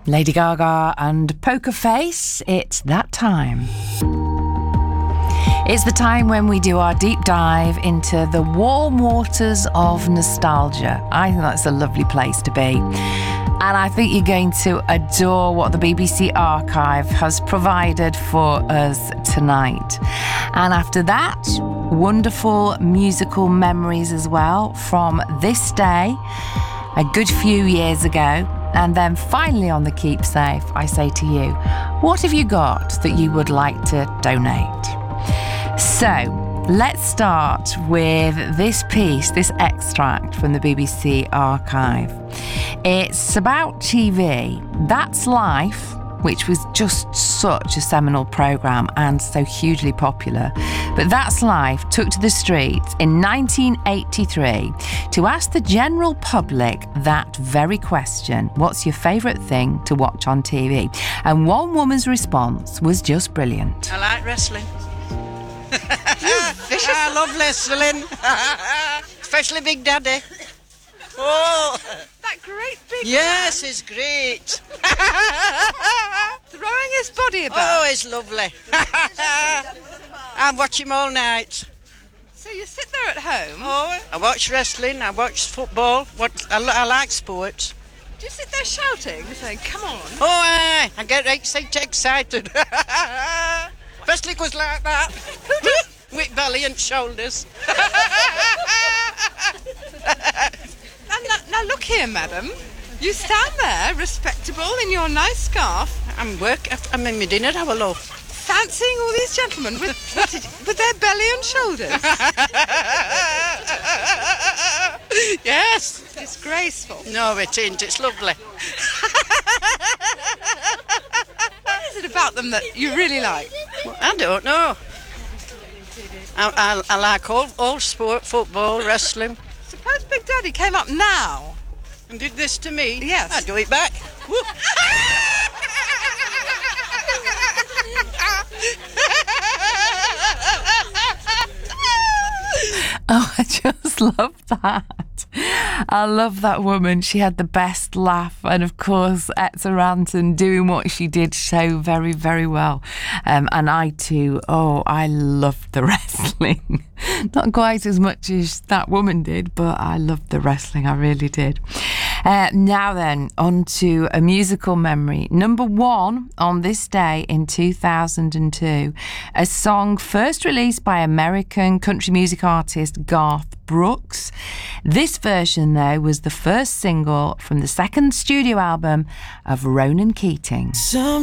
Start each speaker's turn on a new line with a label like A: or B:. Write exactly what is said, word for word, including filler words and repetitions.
A: Lady Gaga and Poker Face, it's that time. It's the time when we do our deep dive into the warm waters of nostalgia. I think that's a lovely place to be. And I think you're going to adore what the B B C Archive has provided for us tonight. And after that, wonderful musical memories as well from this day, a good few years ago. And then finally on the Keep Safe, I say to you, what have you got that you would like to donate? So let's start with this piece, this extract from the B B C Archive. It's about T V. That's Life, which was just such a seminal programme and so hugely popular. But That's Life took to the streets in nineteen eighty-three to ask the general public that very question: what's your favourite thing to watch on T V? And one woman's response was just brilliant.
B: I like wrestling.
A: Vicious.
B: I love wrestling. Especially Big Daddy. Oh,
C: that great big
B: yes,
C: man.
B: it's great.
C: Throwing his body about.
B: Oh, it's lovely. I watch him all night.
C: So you sit there at home.
B: Oh, I watch wrestling, I watch football. What I, I like sports.
C: Do you sit there shouting, saying, come on?
B: Oh, I, I get excited. Especially goes like that. With belly and shoulders.
C: And now, now look here, madam. You stand there, respectable, in your nice scarf.
B: I'm work. I'm in my dinner hour, love.
C: Fancying all these gentlemen with what is, with their belly and shoulders.
B: Yes.
C: Disgraceful.
B: No, it ain't. It's lovely.
C: What is it about them that you really like?
B: Well, I don't know. I, I, I like all, all sport, football, wrestling.
C: Suppose Big Daddy came up now
B: And did this to me?
C: Yes.
B: I'd do it back.
A: Oh, I just love that. I love that woman. She had the best laugh. And of course, Etta Ranton doing what she did so very, very well. Um, and I too, oh, I loved the wrestling. Not quite as much as that woman did, but I loved the wrestling. I really did. Uh, now then, on to a musical memory. Number one on this day in two thousand two, a song first released by American country music artist Garth Brooks. This version, though, was the first single from the second studio album of Ronan Keating.
D: Some